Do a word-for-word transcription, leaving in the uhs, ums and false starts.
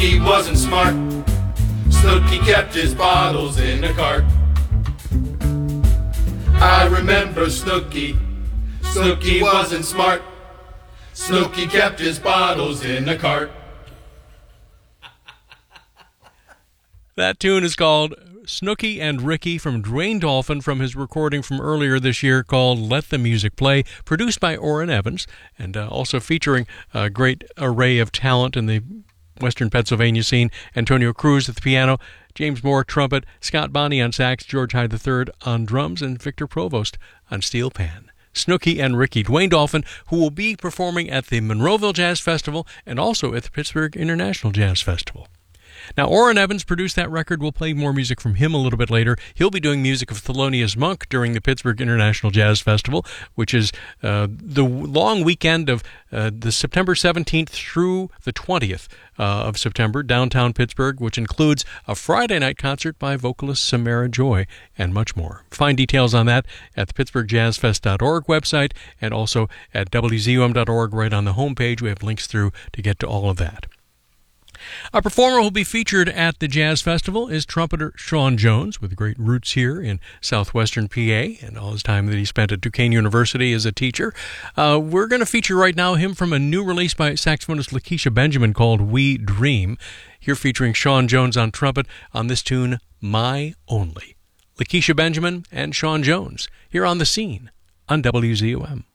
Snooky wasn't smart. Snooky kept his bottles in a cart. I remember Snooky. Snooky wasn't smart. Snooky kept his bottles in a cart. That tune is called Snooky and Ricky from Dwayne Dolphin from his recording from earlier this year called Let the Music Play, produced by Orrin Evans, and uh, also featuring a great array of talent in the Western Pennsylvania scene. Antonio Cruz at the piano, James Moore trumpet, Scott Bonney on sax, George Hyde the third on drums, and Victor Provost on steel pan. Snooky and Ricky. Dwayne Dolphin, who will be performing at the Monroeville Jazz Festival and also at the Pittsburgh International Jazz Festival. Now, Orrin Evans produced that record. We'll play more music from him a little bit later. He'll be doing music of Thelonious Monk during the Pittsburgh International Jazz Festival, which is uh, the long weekend of uh, the September seventeenth through the twentieth uh, of September, downtown Pittsburgh, which includes a Friday night concert by vocalist Samara Joy and much more. Find details on that at the pittsburgh jazz fest dot org website and also at w z u m dot org right on the homepage. We have links through to get to all of that. A performer who will be featured at the Jazz Festival is trumpeter Sean Jones, with great roots here in southwestern P A and all his time that he spent at Duquesne University as a teacher. Uh, we're going to feature right now him from a new release by saxophonist Lakeisha Benjamin called We Dream. Here featuring Sean Jones on trumpet on this tune, My Only. Lakeisha Benjamin and Sean Jones here on The Scene on W Z U M.